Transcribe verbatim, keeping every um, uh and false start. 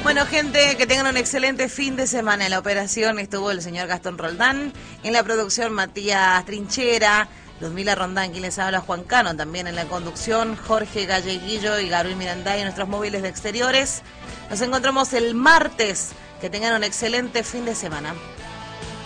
Bueno, gente, que tengan un excelente fin de semana. En la operación estuvo el señor Gastón Roldán, en la producción Matías Trinchera, Ludmila Rondán, quien les habla, Juan Cano, también en la conducción, Jorge Galleguillo y Gabriel Miranday en nuestros móviles de exteriores. Nos encontramos el martes. Que tengan un excelente fin de semana.